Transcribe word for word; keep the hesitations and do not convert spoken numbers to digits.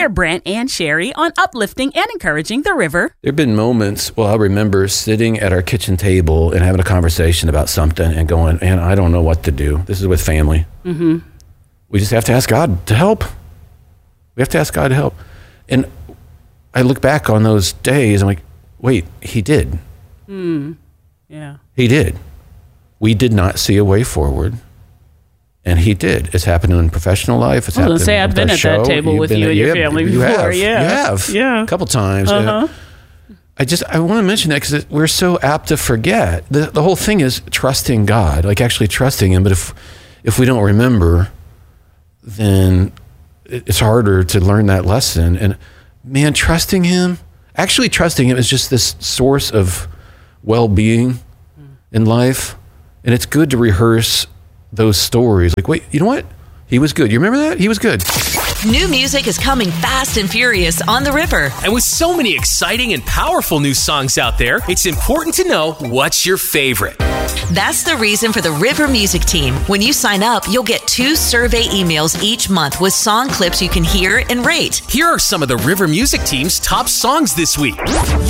We're Brent and Sherry on uplifting and encouraging the river. There have been moments, well, I remember sitting at our kitchen table and having a conversation about something and going, man, I don't know what to do. This is with family. Mm-hmm. We just have to ask God to help. We have to ask God to help. And I look back on those days, I'm like, wait, he did. Mm. Yeah. He did. We did not see a way forward. And he did. It's happened in professional life. It's I was happened going to say, I've been at show. that table You've with been you at, and your you family have, before. you have, yeah. You have. Yeah. A couple times. Uh-huh. Uh, I just, I want to mention that because we're so apt to forget. The, the whole thing is trusting God, like actually trusting him. But if, if we don't remember, then it's harder to learn that lesson. And man, trusting him, actually trusting him is just this source of well-being in life. And it's good to rehearse those stories. Like, wait, you know what? He was good. You remember that? He was good. New music is coming fast and furious on the river. And with so many exciting and powerful new songs out there, it's important to know what's your favorite. That's the reason for the River Music Team. When you sign up, you'll get two survey emails each month with song clips you can hear and rate. Here are some of the River Music Team's top songs this week.